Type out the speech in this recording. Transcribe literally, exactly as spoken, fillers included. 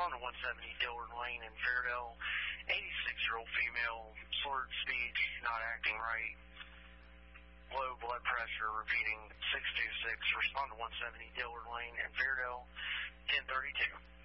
Respond to one seventy Dillard Lane in Fairdale. eighty-six-year-old female, slurred speech, not acting right. Low blood pressure, repeating six two six. Respond to one seventy Dillard Lane in Fairdale. ten thirty-two.